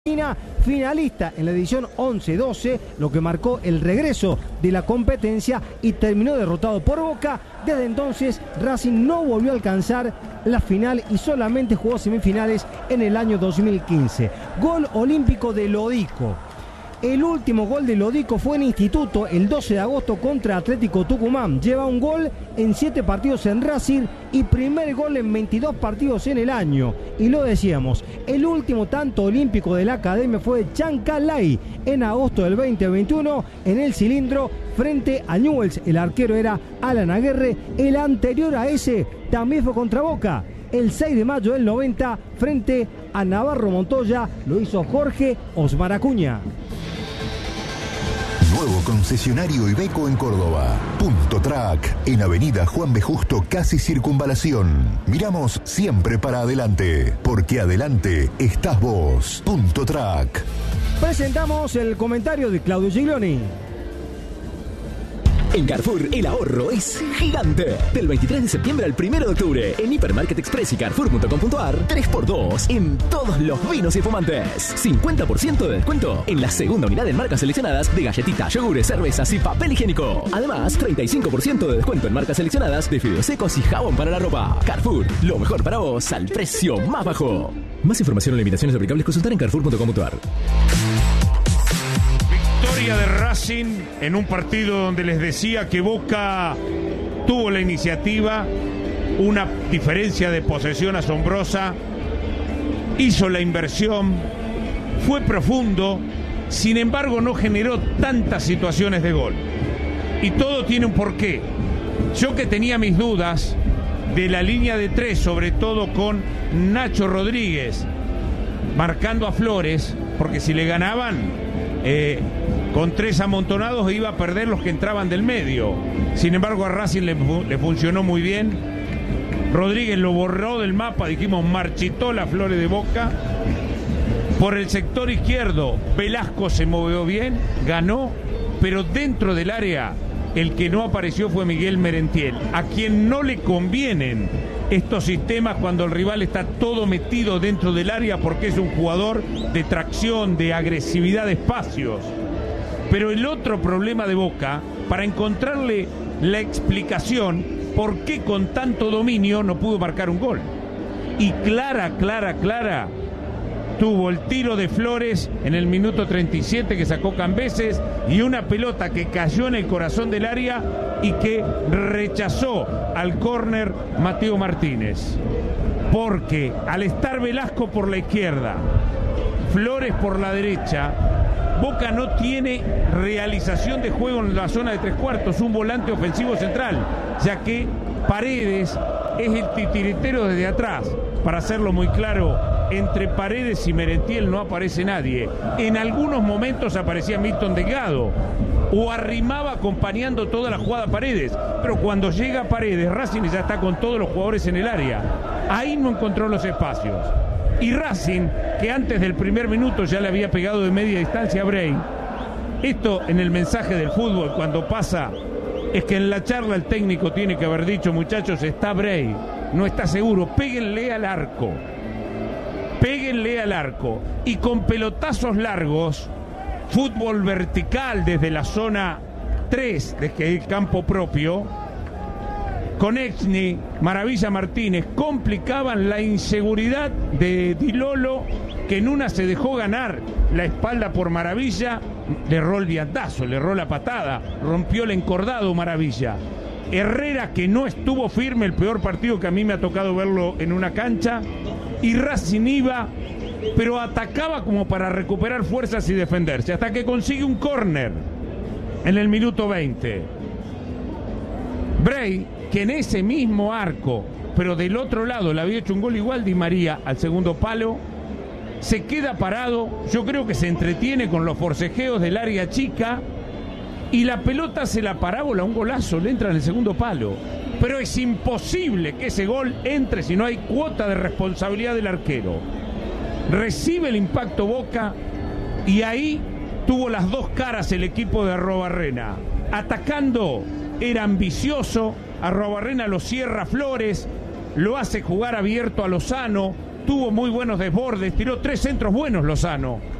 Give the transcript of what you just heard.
Finalista en la edición 11-12, lo que marcó el regreso de la competencia y terminó derrotado por Boca. Desde entonces Racing no volvió a alcanzar la final y solamente jugó semifinales en el año 2015. Gol olímpico de Lodico. El último gol de Lodico fue en Instituto el 12 de agosto contra Atlético Tucumán. Lleva un gol en 7 partidos en Racing y primer gol en 22 partidos en el año. Y lo decíamos, el último tanto olímpico de la academia fue de Chancalay en agosto del 2021 en el cilindro frente a Newell's. El arquero era Alan Aguerre. El anterior a ese también fue contra Boca. El 6 de mayo del 90 frente a Navarro Montoya lo hizo Jorge Osmar Acuña. Nuevo concesionario Iveco en Córdoba. Punto Track, en Avenida Juan B. Justo, casi Circunvalación. Miramos siempre para adelante, porque adelante estás vos. Punto Track. Presentamos el comentario de Claudio Giglioni. En Carrefour, el ahorro es gigante. Del 23 de septiembre al 1 de octubre, en Hipermarket Express y Carrefour.com.ar, 3x2 en todos los vinos y fumantes. 50% de descuento en la segunda unidad en marcas seleccionadas de galletitas, yogures, cervezas y papel higiénico. Además, 35% de descuento en marcas seleccionadas de fideos secos y jabón para la ropa. Carrefour, lo mejor para vos al precio más bajo. Más información o limitaciones aplicables, consultar en Carrefour.com.ar. Victoria de Racing en un partido donde les decía que Boca tuvo la iniciativa, una diferencia de posesión asombrosa, hizo la inversión, fue profundo, sin embargo no generó tantas situaciones de gol. Y todo tiene un porqué. Yo que tenía mis dudas de la línea de 3, sobre todo con Nacho Rodríguez marcando a Flores, porque si le ganaban con 3 amontonados iba a perder los que entraban del medio. Sin embargo a Racing le funcionó muy bien. Rodríguez lo borró del mapa, dijimos marchitó las Flores de Boca. Por el sector izquierdo Velasco se movió bien, ganó, pero dentro del área el que no apareció fue Miguel Merentiel, a quien no le convienen estos sistemas cuando el rival está todo metido dentro del área, porque es un jugador de tracción, de agresividad de espacios. Pero el otro problema de Boca, para encontrarle la explicación por qué con tanto dominio no pudo marcar un gol. Y clara, tuvo el tiro de Flores en el minuto 37 que sacó Cambeses y una pelota que cayó en el corazón del área y que rechazó al córner Mateo Martínez. Porque al estar Velasco por la izquierda, Flores por la derecha, Boca no tiene realización de juego en la zona de 3/4, un volante ofensivo central, ya que Paredes es el titiritero desde atrás. Para hacerlo muy claro, entre Paredes y Merentiel no aparece nadie. En algunos momentos aparecía Milton Delgado o arrimaba acompañando toda la jugada Paredes, pero cuando llega Paredes, Racing ya está con todos los jugadores en el área. Ahí no encontró los espacios. Y Racing, que antes del primer minuto ya le había pegado de media distancia a Bray, esto en el mensaje del fútbol cuando pasa, es que en la charla el técnico tiene que haber dicho: muchachos, está Bray, no está seguro, péguenle al arco. Y con pelotazos largos, fútbol vertical desde la zona 3, desde el campo propio, Konechny, Maravilla Martínez, complicaban la inseguridad de Di Lolo, que en una se dejó ganar la espalda por Maravilla, le erró el viandazo, le erró la patada, rompió el encordado Maravilla. Herrera, que no estuvo firme, el peor partido que a mí me ha tocado verlo en una cancha, y Racing iba, pero atacaba como para recuperar fuerzas y defenderse, hasta que consigue un córner en el minuto 20. Bray, que en ese mismo arco, pero del otro lado le había hecho un gol igual, Di María al segundo palo, se queda parado, yo creo que se entretiene con los forcejeos del área chica, y la pelota se la parábola, un golazo, le entra en el segundo palo. Pero es imposible que ese gol entre si no hay cuota de responsabilidad del arquero. Recibe el impacto Boca y ahí tuvo las dos caras el equipo de Arrobarrena. Atacando era ambicioso, Arrobarrena lo cierra Flores, lo hace jugar abierto a Lozano, tuvo muy buenos desbordes, tiró 3 centros buenos Lozano.